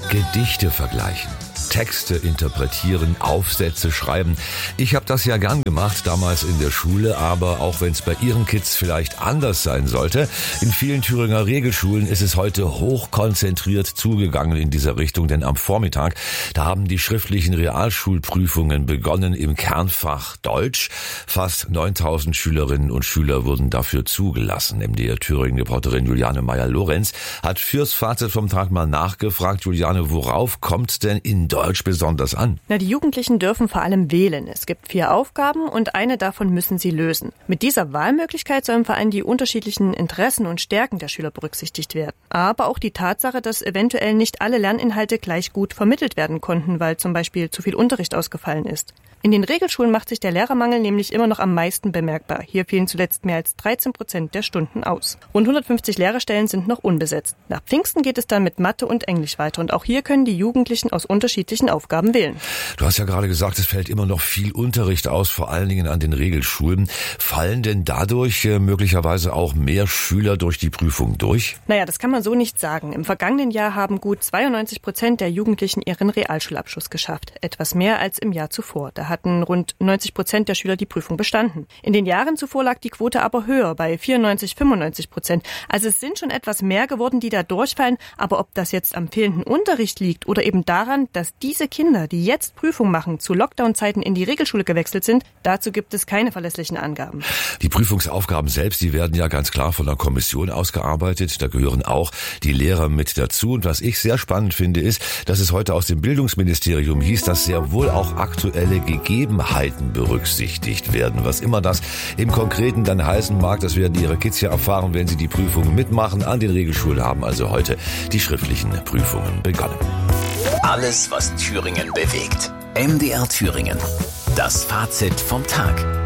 Gedichte vergleichen, Texte interpretieren, Aufsätze schreiben. Ich habe das ja gern gemacht, damals in der Schule, aber auch wenn es bei Ihren Kids vielleicht anders sein sollte, in vielen Thüringer Regelschulen ist es heute hochkonzentriert zugegangen in dieser Richtung, denn am Vormittag, da haben die schriftlichen Realschulprüfungen begonnen im Kernfach Deutsch. Fast 9000 Schülerinnen und Schüler wurden dafür zugelassen. MDR-Thüringen-Reporterin Juliane Meyer-Lorenz hat fürs Fazit vom Tag mal nachgefragt. Juliane, worauf kommt es denn in Deutsch besonders an? Die Jugendlichen dürfen vor allem wählen. Es gibt 4 Aufgaben und eine davon müssen sie lösen. Mit dieser Wahlmöglichkeit sollen vor allem die unterschiedlichen Interessen und Stärken der Schüler berücksichtigt werden. Aber auch die Tatsache, dass eventuell nicht alle Lerninhalte gleich gut vermittelt werden konnten, weil zum Beispiel zu viel Unterricht ausgefallen ist. In den Regelschulen macht sich der Lehrermangel nämlich immer noch am meisten bemerkbar. Hier fielen zuletzt mehr als 13% der Stunden aus. Rund 150 Lehrerstellen sind noch unbesetzt. Nach Pfingsten geht es dann mit Mathe und Englisch weiter. Und auch hier können die Jugendlichen aus unterschiedlichen Aufgaben wählen. Du hast ja gerade gesagt, es fällt immer noch viel Unterricht aus, vor allen Dingen an den Regelschulen. Fallen denn dadurch möglicherweise auch mehr Schüler durch die Prüfung durch? Das kann man so nicht sagen. Im vergangenen Jahr haben gut 92% der Jugendlichen ihren Realschulabschluss geschafft. Etwas mehr als im Jahr zuvor. Da hatten rund 90% der Schüler die Prüfung bestanden. In den Jahren zuvor lag die Quote aber höher, bei 94-95%. Also es sind schon etwas mehr geworden, die da durchfallen. Aber ob das jetzt am fehlenden Unterricht liegt oder eben daran, dass diese Kinder, die jetzt Prüfung machen, zu Lockdown-Zeiten in die Regelschule gewechselt sind, dazu gibt es keine verlässlichen Angaben. Die Prüfungsaufgaben selbst, die werden ja ganz klar von der Kommission ausgearbeitet. Da gehören auch die Lehrer mit dazu. Und was ich sehr spannend finde, ist, dass es heute aus dem Bildungsministerium hieß, dass sehr wohl auch aktuelle Gegebenheiten berücksichtigt werden. Was immer das im Konkreten dann heißen mag, das werden Ihre Kids ja erfahren, wenn sie die Prüfungen mitmachen. An den Regelschulen haben also heute die schriftlichen Prüfungen begonnen. Alles, was Thüringen bewegt. MDR Thüringen. Das Fazit vom Tag.